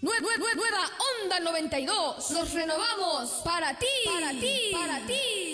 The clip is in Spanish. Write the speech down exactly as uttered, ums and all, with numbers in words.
Nueva, nueva, nueva Onda noventa y dos. Nos renovamos para ti, para ti, para ti.